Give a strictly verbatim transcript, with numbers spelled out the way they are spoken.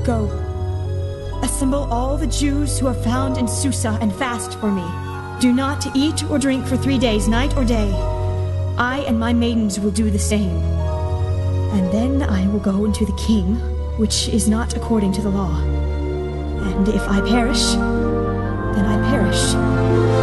Go. Assemble all the Jews who are found in Susa and fast for me. Do not eat or drink for three days, night or day. I and my maidens will do the same. And then I will go into the king, which is not according to the law. And if I perish, then I perish.